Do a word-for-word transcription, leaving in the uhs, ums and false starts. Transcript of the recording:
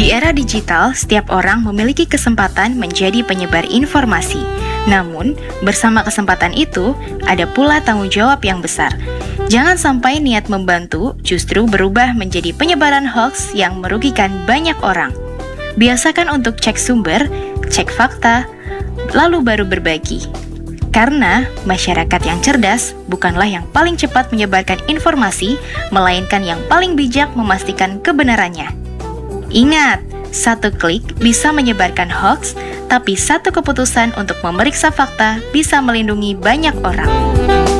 Di era digital, setiap orang memiliki kesempatan menjadi penyebar informasi. Namun, bersama kesempatan itu, ada pula tanggung jawab yang besar. Jangan sampai niat membantu justru berubah menjadi penyebaran hoax yang merugikan banyak orang. Biasakan untuk cek sumber, cek fakta, lalu baru berbagi. Karena masyarakat yang cerdas bukanlah yang paling cepat menyebarkan informasi, melainkan yang paling bijak memastikan kebenarannya. Ingat, satu klik bisa menyebarkan hoax, tapi satu keputusan untuk memeriksa fakta bisa melindungi banyak orang.